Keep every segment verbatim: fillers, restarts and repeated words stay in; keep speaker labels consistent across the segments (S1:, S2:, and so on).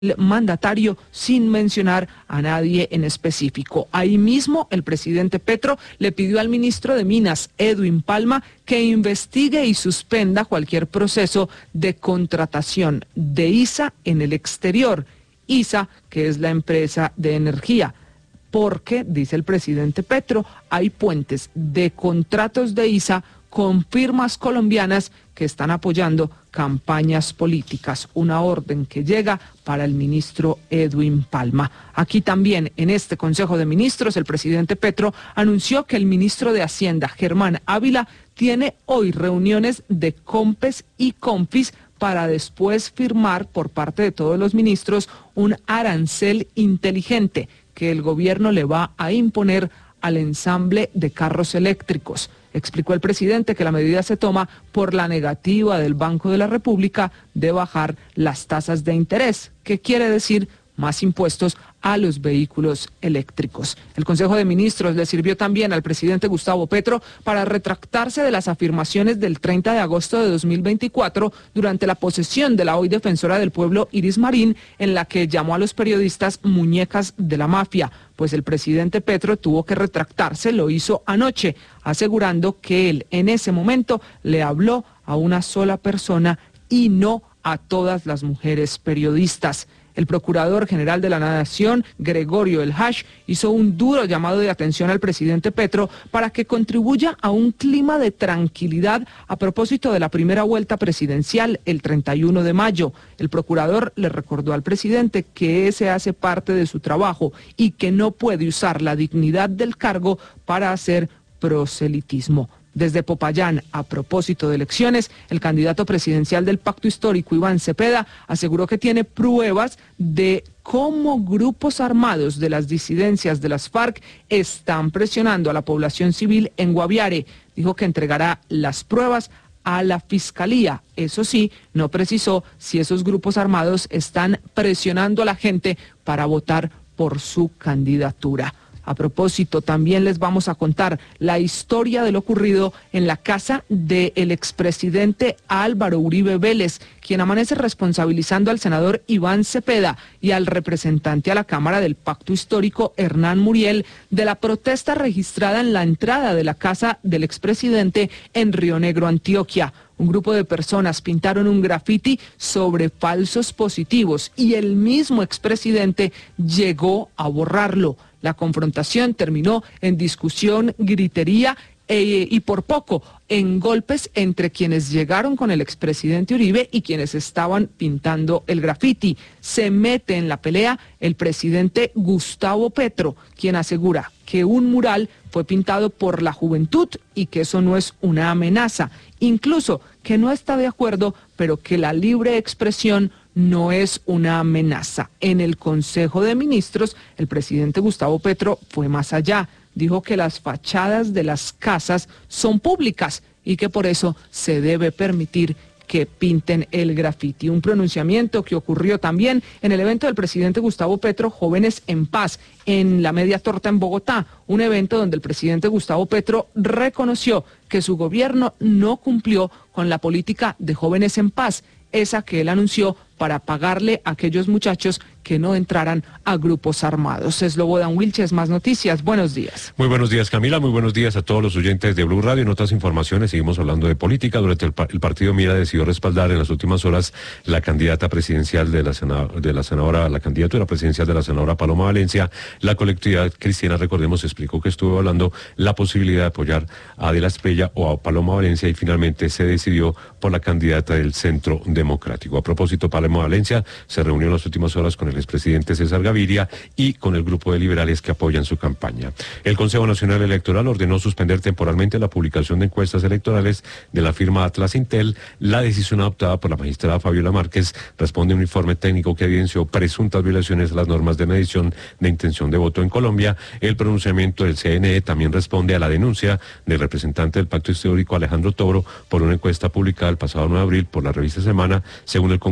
S1: el mandatario sin mencionar a nadie en específico. Ahí mismo el presidente Petro le pidió al ministro de Minas, Edwin Palma, que investigue y suspenda cualquier proceso de contratación de I S A en el exterior. I S A, que es la empresa de energía, porque, dice el presidente Petro, hay puentes de contratos de I S A con firmas colombianas que están apoyando campañas políticas, una orden que llega para el ministro Edwin Palma. Aquí también, en este Consejo de Ministros, el presidente Petro anunció que el ministro de Hacienda, Germán Ávila, tiene hoy reuniones de COMPES y COMFIS para después firmar por parte de todos los ministros un arancel inteligente que el gobierno le va a imponer al ensamble de carros eléctricos. Explicó el presidente que la medida se toma por la negativa del Banco de la República de bajar las tasas de interés, que quiere decir más impuestos a los vehículos eléctricos. El Consejo de Ministros le sirvió también al presidente Gustavo Petro para retractarse de las afirmaciones del treinta de agosto de dos mil veinticuatro durante la posesión de la hoy defensora del pueblo Iris Marín, en la que llamó a los periodistas muñecas de la mafia. Pues el presidente Petro tuvo que retractarse, lo hizo anoche, asegurando que él en ese momento le habló a una sola persona y no a todas las mujeres periodistas. El procurador general de la Nación, Gregorio El Hash, hizo un duro llamado de atención al presidente Petro para que contribuya a un clima de tranquilidad a propósito de la primera vuelta presidencial el treinta y uno de mayo. El procurador le recordó al presidente que ese hace parte de su trabajo y que no puede usar la dignidad del cargo para hacer proselitismo. Desde Popayán, a propósito de elecciones, el candidato presidencial del Pacto Histórico, Iván Cepeda, aseguró que tiene pruebas de cómo grupos armados de las disidencias de las FARC están presionando a la población civil en Guaviare. Dijo que entregará las pruebas a la Fiscalía. Eso sí, no precisó si esos grupos armados están presionando a la gente para votar por su candidatura. A propósito, también les vamos a contar la historia de lo ocurrido en la casa del expresidente Álvaro Uribe Vélez, quien amanece responsabilizando al senador Iván Cepeda y al representante a la Cámara del Pacto Histórico, Hernán Muriel, de la protesta registrada en la entrada de la casa del expresidente en Río Negro, Antioquia. Un grupo de personas pintaron un grafiti sobre falsos positivos y el mismo expresidente llegó a borrarlo. La confrontación terminó en discusión, gritería eh, y por poco en golpes entre quienes llegaron con el expresidente Uribe y quienes estaban pintando el grafiti. Se mete en la pelea el presidente Gustavo Petro, quien asegura que un mural fue pintado por la juventud y que eso no es una amenaza. Incluso que no está de acuerdo, pero que la libre expresión no es una amenaza. En el Consejo de Ministros, el presidente Gustavo Petro fue más allá. Dijo que las fachadas de las casas son públicas y que por eso se debe permitir que pinten el grafiti. Un pronunciamiento que ocurrió también en el evento del presidente Gustavo Petro, Jóvenes en Paz, en la Media Torta en Bogotá, un evento donde el presidente Gustavo Petro reconoció que su gobierno no cumplió con la política de Jóvenes en Paz, esa que él anunció para pagarle a aquellos muchachos que no entraran a grupos armados. Slobodan Wilches, Más Noticias, buenos días.
S2: Muy buenos días, Camila, muy buenos días a todos los oyentes de Blue Radio. En otras informaciones seguimos hablando de política. Durante el, el partido Mira decidió respaldar en las últimas horas la candidata presidencial de la, sena, de la senadora, la candidatura presidencial de la senadora Paloma Valencia. La colectividad cristiana, recordemos, explicó que estuvo hablando la posibilidad de apoyar a Adela Espriella o a Paloma Valencia y finalmente se decidió por la candidata del Centro Democrático. A propósito, Paloma Valencia se reunió en las últimas horas con el expresidente César Gaviria y con el grupo de liberales que apoyan su campaña. El Consejo Nacional Electoral ordenó suspender temporalmente la publicación de encuestas electorales de la firma Atlas Intel. La decisión adoptada por la magistrada Fabiola Márquez responde a un informe técnico que evidenció presuntas violaciones a las normas de medición de intención de voto en Colombia. El pronunciamiento del C N E también responde a la denuncia del representante del Pacto Histórico, Alejandro Toro, por una encuesta publicada el pasado nueve de abril por la revista Semana. Según el congresista,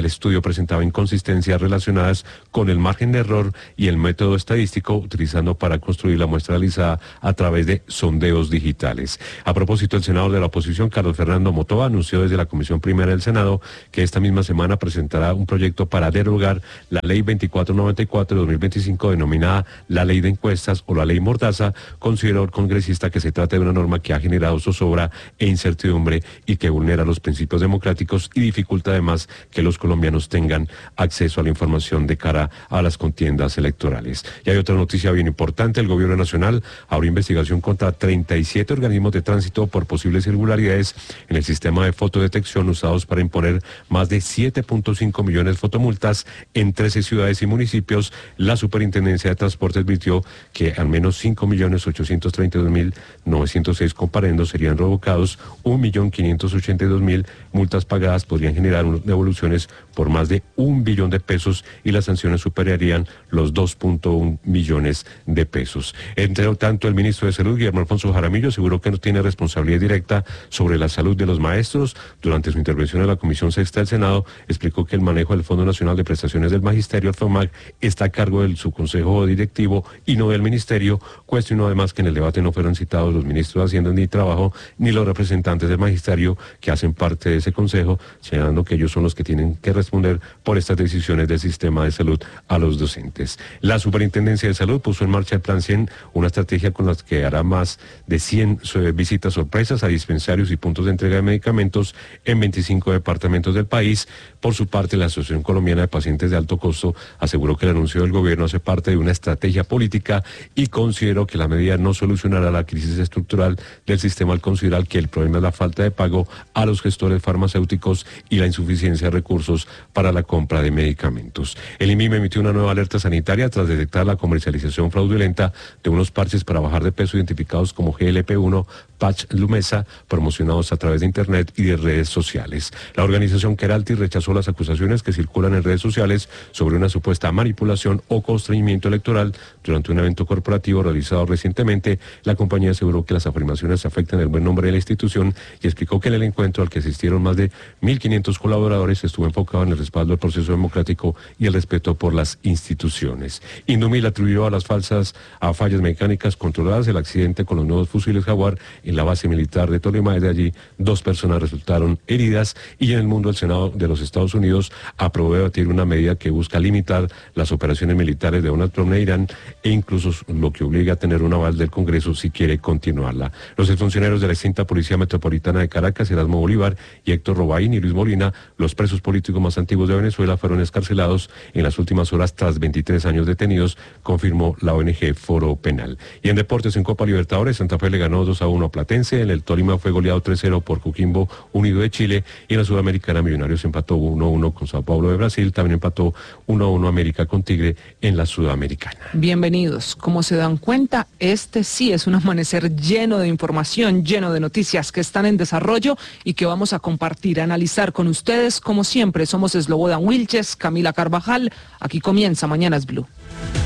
S2: el estudio presentaba inconsistencias relacionadas con el margen de error y el método estadístico utilizando para construir la muestra realizada a través de sondeos digitales. A propósito, el senador de la oposición, Carlos Fernando Motova, anunció desde la Comisión Primera del Senado que esta misma semana presentará un proyecto para derogar la Ley veinticuatro noventa y cuatro de dos mil veinticinco, denominada la Ley de Encuestas o la Ley Mordaza. Consideró el congresista que se trata de una norma que ha generado zozobra e incertidumbre y que vulnera los principios democráticos y dificulta además que los colombianos tengan acceso a la información de cara a las contiendas electorales. Y hay otra noticia bien importante: el gobierno nacional abrió investigación contra treinta y siete organismos de tránsito por posibles irregularidades en el sistema de fotodetección usados para imponer más de siete punto cinco millones de fotomultas en trece ciudades y municipios. La Superintendencia de Transporte advirtió que al menos cinco millones ochocientos treinta y dos mil novecientos seis comparendos serían revocados, un millón quinientos ochenta y dos mil multas pagadas podrían generar devoluciones por más de un billón de pesos y las sanciones superarían los dos punto uno millones de pesos. Entre tanto, el ministro de Salud, Guillermo Alfonso Jaramillo, aseguró que no tiene responsabilidad directa sobre la salud de los maestros. Durante su intervención en la Comisión Sexta del Senado, explicó que el manejo del Fondo Nacional de Prestaciones del Magisterio, el FOMAC, está a cargo del su consejo directivo y no del ministerio. Cuestionó además que en el debate no fueron citados los ministros de Hacienda ni Trabajo ni los representantes del magisterio que hacen parte de ese consejo, señalando que ellos son los que tienen que responder por estas decisiones del sistema de salud a los docentes. La Superintendencia de Salud puso en marcha el Plan cien, una estrategia con la que hará más de cien visitas sorpresas a dispensarios y puntos de entrega de medicamentos en veinticinco departamentos del país. Por su parte, la Asociación Colombiana de Pacientes de Alto Costo aseguró que el anuncio del gobierno hace parte de una estrategia política y consideró que la medida no solucionará la crisis estructural del sistema al considerar que el problema es la falta de pago a los gestores farmacéuticos y la insuficiencia de recursos para la compra de medicamentos. El I M I M emitió una nueva alerta sanitaria tras detectar la comercialización fraudulenta de unos parches para bajar de peso identificados como G L P uno, Patch Lumesa, promocionados a través de Internet y de redes sociales. La organización Keralty rechazó las acusaciones que circulan en redes sociales sobre una supuesta manipulación o constreñimiento electoral durante un evento corporativo realizado recientemente. La compañía aseguró que las afirmaciones afectan el buen nombre de la institución y explicó que en el encuentro al que asistieron más de mil quinientos colaboradores estuvo enfocado en el respaldo del proceso democrático y el respeto por las instituciones. Indumil atribuyó a las falsas a fallas mecánicas controladas el accidente con los nuevos fusiles Jaguar en la base militar de Tolima. De allí, dos personas resultaron heridas. Y en el mundo, el Senado de los Estados Unidos aprobó debatir una medida que busca limitar las operaciones militares de Donald Trump en Irán e incluso lo que obliga a tener un aval del Congreso si quiere continuarla. Los exfuncionarios de la extinta Policía Metropolitana de Caracas, Erasmo Bolívar y Héctor Robaín y Luis Molina, los presos políticos más antiguos de Venezuela, fueron escarcelados en las últimas horas tras veintitrés años detenidos, confirmó la O N G Foro Penal. Y en deportes, en Copa Libertadores, Santa Fe le ganó dos a uno a Platense, en el Tolima fue goleado tres cero por Coquimbo Unido de Chile y en la Sudamericana Millonarios empató uno a uno con Sao Paulo de Brasil, también empató uno a uno América con Tigre en la Sudamericana.
S1: Bienvenidos. Como se dan cuenta, este sí es un amanecer lleno de información, lleno de noticias que están en desarrollo y que vamos a compartir, analizar con ustedes. Como siempre, somos Slobodan Wilches, Camila Carvajal. Aquí comienza Mañanas Blue.